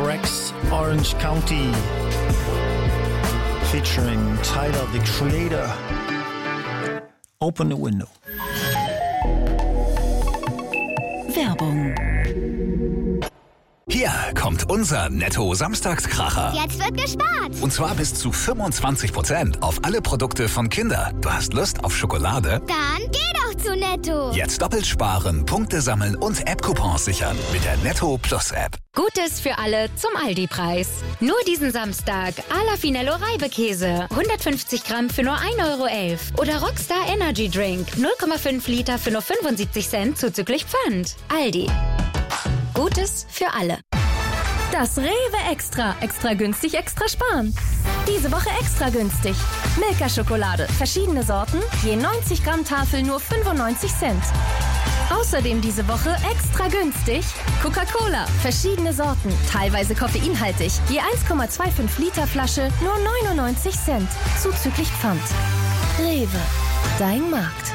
Rex, Orange County, featuring Tyler, the Creator. Open the window. Werbung. Hier kommt unser Netto-Samstagskracher. Jetzt wird gespart. Und zwar bis zu 25% auf alle Produkte von Kinder. Du hast Lust auf Schokolade? Dann geh doch zu Netto. Jetzt doppelt sparen, Punkte sammeln und App-Coupons sichern mit der Netto Plus App. Gutes für alle zum Aldi-Preis. Nur diesen Samstag Ala Finello Reibekäse. 150 Gramm für nur 1,11 € Oder Rockstar Energy Drink. 0,5 Liter für nur 75 Cent zuzüglich Pfand. Aldi. Gutes für alle. Das Rewe Extra. Extra günstig, extra sparen. Diese Woche extra günstig. Milka-Schokolade. Verschiedene Sorten. Je 90 Gramm Tafel nur 95 Cent. Außerdem diese Woche extra günstig. Coca-Cola. Verschiedene Sorten. Teilweise koffeinhaltig. Je 1,25 Liter Flasche nur 99 Cent. Zuzüglich Pfand. Rewe. Dein Markt.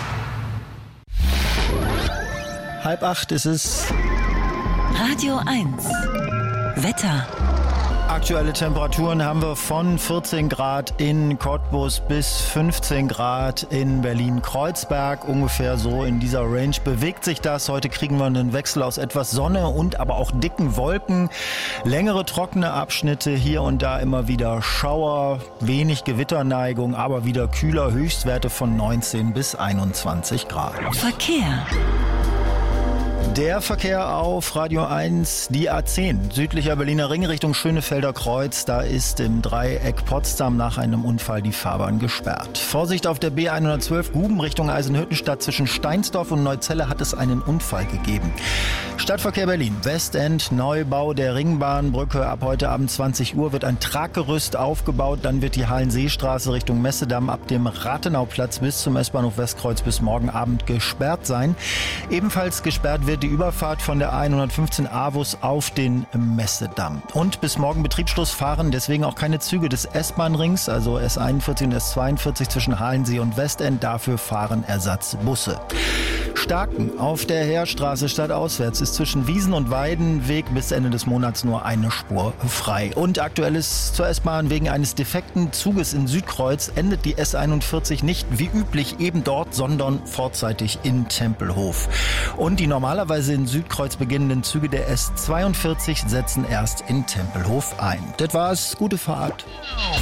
7:30 ist es. Radio 1. Wetter. Aktuelle Temperaturen haben wir von 14 Grad in Cottbus bis 15 Grad in Berlin-Kreuzberg. Ungefähr so in dieser Range bewegt sich das. Heute kriegen wir einen Wechsel aus etwas Sonne und aber auch dicken Wolken. Längere trockene Abschnitte, hier und da immer wieder Schauer, wenig Gewitterneigung, aber wieder kühler. Höchstwerte von 19 bis 21 Grad. Verkehr. Der Verkehr auf Radio 1, die A10, südlicher Berliner Ring Richtung Schönefelder Kreuz. Da ist im Dreieck Potsdam nach einem Unfall die Fahrbahn gesperrt. Vorsicht auf der B112 Guben Richtung Eisenhüttenstadt. Zwischen Steinsdorf und Neuzelle hat es einen Unfall gegeben. Stadtverkehr Berlin, Westend, Neubau der Ringbahnbrücke. Ab heute Abend 20 Uhr wird ein Traggerüst aufgebaut. Dann wird die Hallenseestraße Richtung Messedamm ab dem Rathenauplatz bis zum S-Bahnhof Westkreuz bis morgen Abend gesperrt sein. Ebenfalls gesperrt wird die Überfahrt von der A115 Avus auf den Messedamm. Und bis morgen Betriebsschluss fahren deswegen auch keine Züge des S-Bahn-Rings, also S41 und S42 zwischen Halensee und Westend. Dafür fahren Ersatzbusse. Starken auf der Heerstraße stadtauswärts ist zwischen Wiesen und Weidenweg bis Ende des Monats nur eine Spur frei. Und aktuell ist zur S-Bahn wegen eines defekten Zuges in Südkreuz endet die S41 nicht wie üblich eben dort, sondern vorzeitig in Tempelhof. Und die normalerweise in Südkreuz beginnenden Züge der S42 setzen erst in Tempelhof ein. Das war's. Gute Fahrt.